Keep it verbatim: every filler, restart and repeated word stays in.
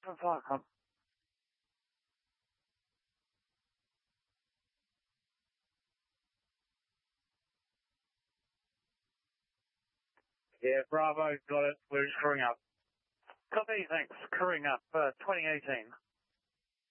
From Falcon. Yeah, Bravo, got it. We're just crewing up. Copy, thanks. Crewing up, uh, twenty eighteen.